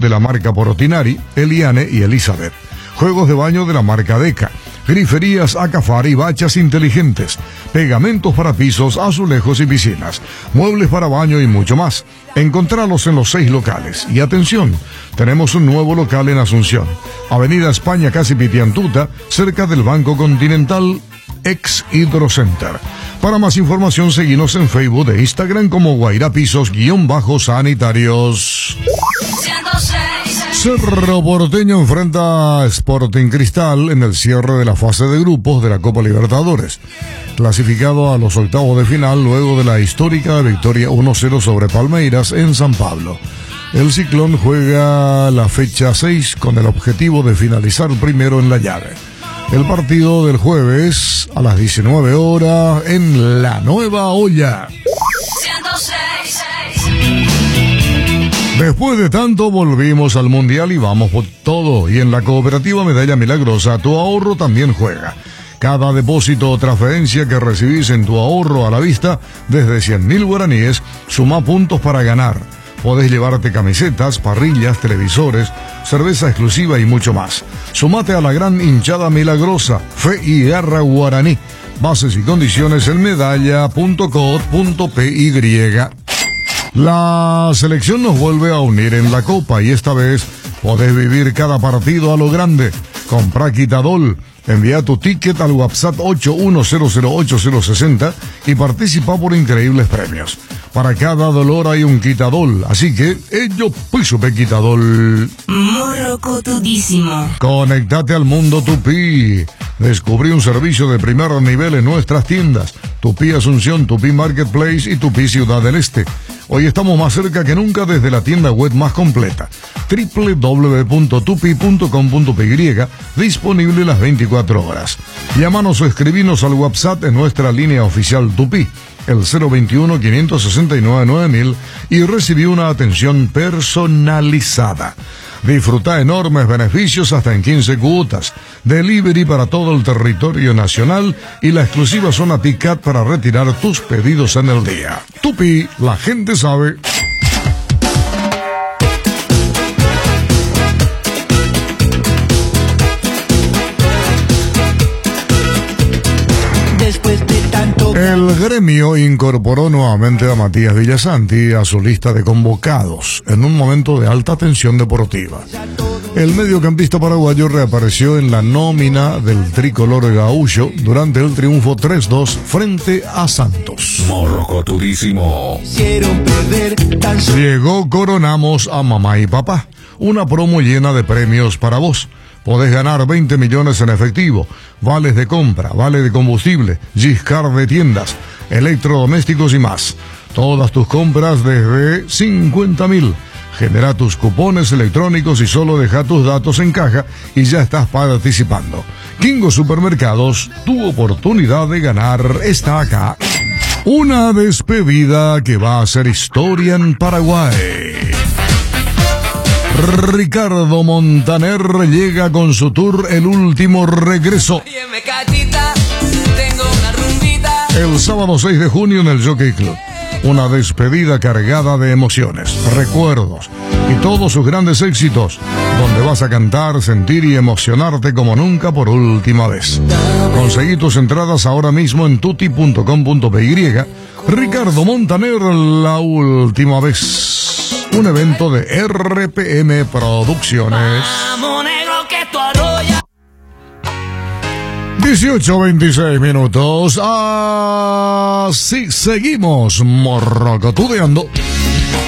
de la marca Porotinari, Eliane y Elizabeth. Juegos de baño de la marca Deca. Griferías Acafar y bachas inteligentes. Pegamentos para pisos, azulejos y piscinas. Muebles para baño y mucho más. Encontralos en los 6 locales. Y atención, tenemos un nuevo local en Asunción. Avenida España Casi Pitiantuta, cerca del Banco Continental, ex Hidrocenter. Para más información, seguinos en Facebook e Instagram como Guairá Pisos_sanitarios. Cerro Porteño enfrenta a Sporting Cristal en el cierre de la fase de grupos de la Copa Libertadores, clasificado a los octavos de final luego de la histórica victoria 1-0 sobre Palmeiras en San Pablo. El Ciclón juega la fecha 6 con el objetivo de finalizar primero en la llave. El partido del jueves a las 19 horas en La Nueva Olla. Después de tanto volvimos al Mundial y vamos por todo. Y en la Cooperativa Medalla Milagrosa tu ahorro también juega. Cada depósito o transferencia que recibís en tu ahorro a la vista desde 100.000 guaraníes suma puntos para ganar. Podés llevarte camisetas, parrillas, televisores, cerveza exclusiva y mucho más. Sumate a la gran hinchada milagrosa, fe y garra guaraní. Bases y condiciones en medalla.co.py. La selección nos vuelve a unir en la Copa y esta vez podés vivir cada partido a lo grande. Comprá Quitadol, envía tu ticket al WhatsApp 81008060 y participa por increíbles premios. Para cada dolor hay un Quitadol, así que ello pisupe Quitadol. Morrocotudísimo. Conectate al mundo Tupí. Descubrí un servicio de primer nivel en nuestras tiendas. Tupí Asunción, Tupí Marketplace y Tupí Ciudad del Este. Hoy estamos más cerca que nunca desde la tienda web más completa, www.tupi.com.py, disponible las 24 horas. Llámanos o escribinos al WhatsApp en nuestra línea oficial Tupí, el 021-569-9000, y recibí una atención personalizada. Disfruta enormes beneficios hasta en 15 cuotas, delivery para todo el territorio nacional y la exclusiva zona Ticat para retirar tus pedidos en el día. Tupi, la gente sabe. El gremio incorporó nuevamente a Matías Villasanti a su lista de convocados en un momento de alta tensión deportiva. El mediocampista paraguayo reapareció en la nómina del tricolor gaúcho durante el triunfo 3-2 frente a Santos. Morrocotudísimo. Llegó Coronamos a Mamá y Papá, una promo llena de premios para vos. Podés ganar 20 millones en efectivo, vales de compra, vale de combustible, gift card de tiendas, electrodomésticos y más. Todas tus compras desde 50.000. Genera tus cupones electrónicos y solo deja tus datos en caja y ya estás participando. Kingo Supermercados, tu oportunidad de ganar está acá. Una despedida que va a hacer historia en Paraguay. Ricardo Montaner llega con su tour El Último Regreso. El sábado 6 de junio en el Jockey Club. Una despedida cargada de emociones, recuerdos y todos sus grandes éxitos, donde vas a cantar, sentir y emocionarte como nunca por última vez. Conseguí tus entradas ahora mismo en tuti.com.py. Ricardo Montaner, La Última Vez. Un evento de RPM Producciones. 18:26 minutos. Así seguimos morrocotudeando.